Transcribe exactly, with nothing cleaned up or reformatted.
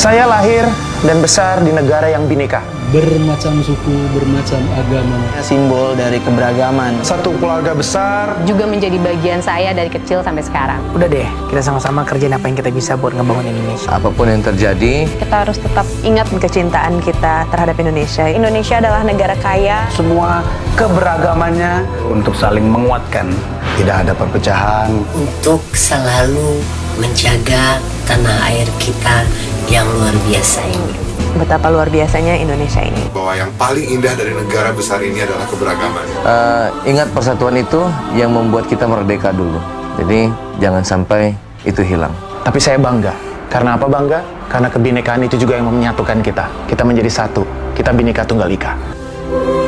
Saya lahir dan besar di negara yang bineka. Bermacam suku, bermacam agama. Simbol dari keberagaman. Satu keluarga besar. Juga menjadi bagian saya dari kecil sampai sekarang. Udah deh, kita sama-sama kerjain apa yang kita bisa buat ngebangun Indonesia. Apapun yang terjadi, kita harus tetap ingat kecintaan kita terhadap Indonesia. Indonesia adalah negara kaya. Semua keberagamannya untuk saling menguatkan. Tidak ada perpecahan. Untuk selalu menjaga tanah air kita yang luar biasa ini. Betapa luar biasanya Indonesia ini. Bahwa yang paling indah dari negara besar ini adalah keberagaman. Uh, ingat persatuan itu yang membuat kita merdeka dulu. Jadi jangan sampai itu hilang. Tapi saya bangga. Karena apa bangga? Karena kebinekaan itu juga yang menyatukan kita. Kita menjadi satu. Kita Bhinneka Tunggal Ika.